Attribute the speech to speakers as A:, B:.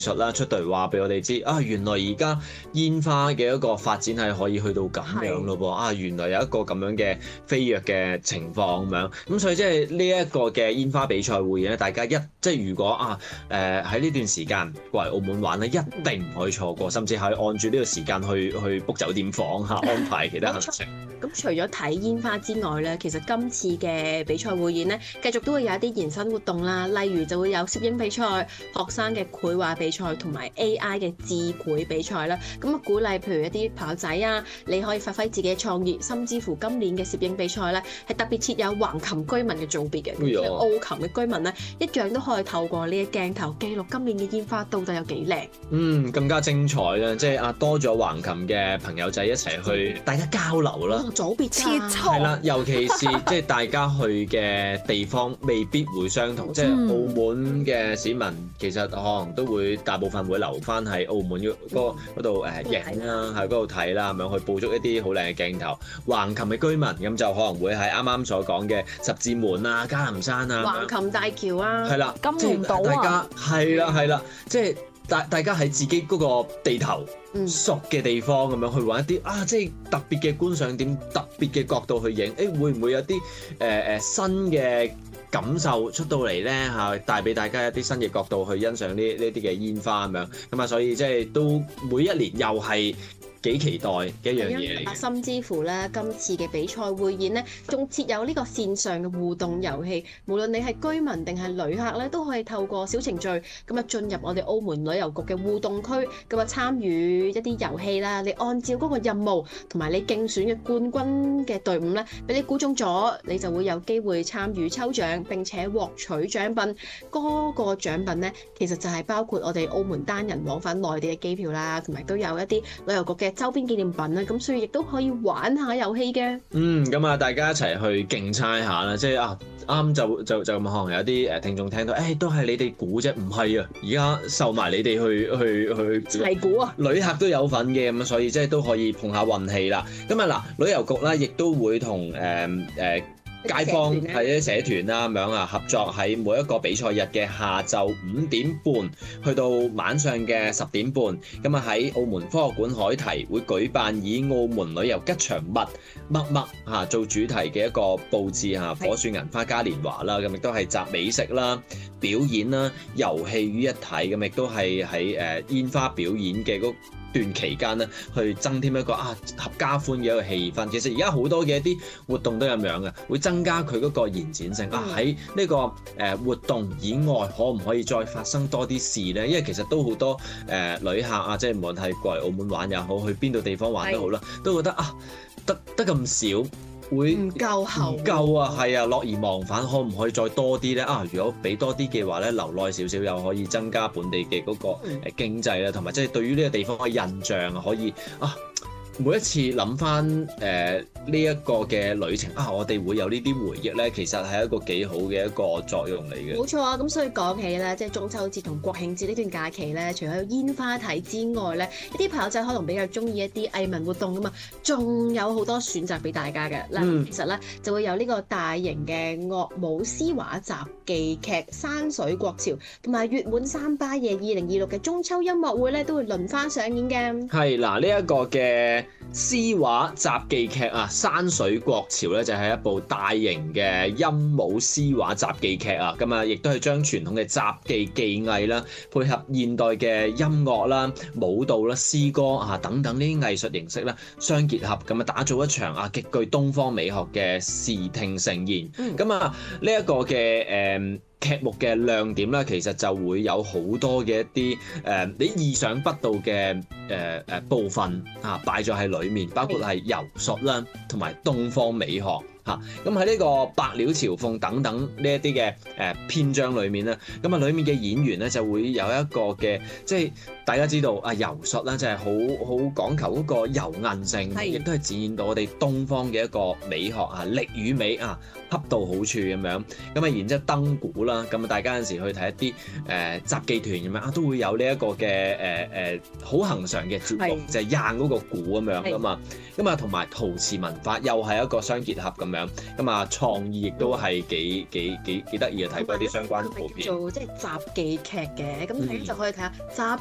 A: 術啦，出到嚟話俾我哋知啊，原來而家煙花嘅一個發展係可以去到咁樣咯噃啊，原來有一個咁樣嘅飛躍嘅情況咁樣，咁所以即係呢一個嘅煙花比賽匯演咧，大家即係如果喺呢段時間過嚟澳門玩咧，一定唔可以錯過，甚至係按住呢個時間去 book 酒店房嚇，安排其他行程。
B: 咁除咗睇煙花之外咧，其實今次嘅比賽匯演咧，繼續都會有一啲延伸活動啦，例如就會有攝影比賽、學生嘅繪畫比賽同埋 AI 嘅智繪比賽啦。咁啊，鼓勵譬如一啲朋友仔啊，你可以發揮自己嘅創意，甚至乎今年嘅攝影比賽咧，係特別設有橫琴居民嘅組別嘅，澳琴嘅居民咧，一樣都可以透過呢個鏡頭記錄今年嘅煙花到底有幾靚。
A: 更加精彩啦！即係多咗橫琴嘅朋友仔一齊去，大家交流啦。
B: 組別切磋
A: 係啦，尤其是即係大家去嘅地方未必會相同，即係澳門嘅市民其實可能都會大部分會留翻喺澳門嗰度影啦，喺嗰度睇啦，咁樣去捕捉一啲好靚嘅鏡頭。橫琴嘅居民咁就可能會喺啱啱所講嘅十字門啊、嘉林山啊、
B: 橫琴大橋啊，
A: 係啦，
C: 金龍島啊，
A: 大家係啦，即係大家喺自己嗰個地頭熟嘅地方咁樣去揾一啲即係特別嘅觀賞點、特別嘅角度去影，會唔會有啲新嘅感受出到嚟咧嚇，帶俾大家一啲新嘅角度去欣賞呢啲嘅煙花咁樣，咁啊所以即係都每一年又係幾期待嘅一樣嘢嚟嘅。
B: 甚至乎咧，今次嘅比賽匯演咧，仲設有呢個線上嘅互動遊戲，無論你係居民定係旅客咧，都可以透過小程序咁啊進入我哋澳門旅遊局嘅互動區，咁啊參與一啲遊戲啦。你按照嗰個任務同埋你競選嘅冠軍嘅隊伍咧，俾你估中咗，你就會有機會參與抽獎並且獲取獎品。嗰個獎品咧，其實就係包括我哋澳門單人往返內地嘅機票啦，同埋都有一啲旅遊局嘅周邊紀念品啦，咁所以亦都可以玩下遊戲嘅。
A: 咁啊，大家一齊去競猜下啦，即係啱就可能有啲聽眾聽到，都係你哋估啫，唔係啊，而家受埋你哋去
B: 齊估啊，
A: 旅客都有份嘅，咁所以即係都可以碰下運氣啦。咁啊嗱，旅遊局咧亦都會同街坊係啲社團啦咁樣合作，喺每一個比賽日嘅下晝5點半去到晚上嘅10點半，咁啊喺澳門科學館海堤會舉辦以澳門旅遊吉祥物乜做主題嘅一個佈置火樹銀花嘉年華啦，咁亦都係集美食啦、表演啦、遊戲於一體，咁亦都係喺煙花表演嘅嗰段期間咧，去增添一個合家歡嘅一個氣氛。其實而家好多嘅一啲活動都咁樣嘅，會增加佢嗰個延展性。喺呢個活動以外，可唔可以再發生多啲事咧？因為其實都好多旅客即係無論係過嚟澳門玩又好，去邊度地方玩都好啦，都覺得得咁少。會
B: 唔夠厚，
A: 唔夠啊，係啊，樂而忘返，可唔可以再多啲咧？如果俾多啲嘅話咧，留耐少少又可以增加本地嘅嗰個經濟啦，同埋即係對於呢個地方嘅印象可以每一次諗翻呢一個嘅旅程我哋會有呢啲回憶咧，其實係一個幾好嘅一個作用嚟嘅。
B: 冇錯啊！咁所以講起咧，即係中秋節同國慶節呢段假期咧，除咗有煙花睇之外咧，一啲朋友仔可能比較中意一啲藝文活動噶嘛，仲有好多選擇俾大家嘅。其實咧就會有呢個大型嘅樂舞詩畫雜技劇《山水國潮》，同埋月滿三巴夜2026嘅中秋音樂會咧，都會輪番上演嘅。
A: 係嗱，呢一個嘅詩畫雜技劇山水國潮咧就係一部大型嘅音舞詩畫雜技劇咁亦都係將傳統嘅雜技技藝啦，配合現代嘅音樂啦、舞蹈啦、詩歌等等呢啲藝術形式啦相結合，咁打造一場極具東方美學嘅視聽盛宴。呢一個嘅劇目嘅亮點咧，其實就會有好多嘅一啲你意想不到嘅部分擺咗喺裏面，包括係柔術啦，同埋東方美學。咁喺呢個白鳥朝鳳等等呢一啲嘅篇章裏面咧，咁裏面嘅演員咧就會有一個嘅，即係大家知道柔術啦，就係好講求嗰個柔韌性，亦都係展現到我哋東方嘅一個美學力與美恰到好處咁樣。然之後燈鼓啦，咁大家有陣時去睇一啲雜技團咁樣都會有呢一個嘅好恆常嘅節目，就係掗嗰個鼓咁樣噶嘛。同埋陶瓷文化又係一個相結合咁樣。咁啊，創意亦都係幾得意啊！睇過啲相關圖片。
B: 做即係雜技劇嘅，咁大家就可以睇下雜